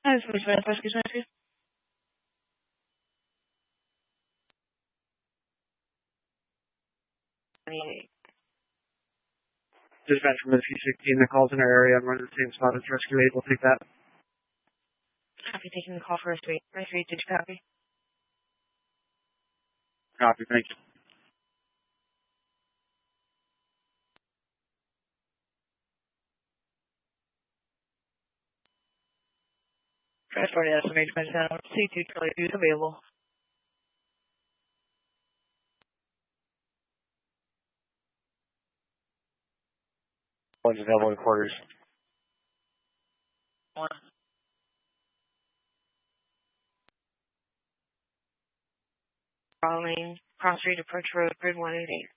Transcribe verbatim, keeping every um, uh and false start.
Hi, this is Miss Smith. Rescue Smith. Dispatch from the P sixteen that calls in our area. I'm running the same spot as Rescue eight. We'll take that. Copy, taking the call for Rescue eight. Rescue eight, did you copy? Copy, thank you. Transport estimate down. C two Charlie two is available. One's available in quarters. One. Following Cross Street Approach Road, grid one eight eight.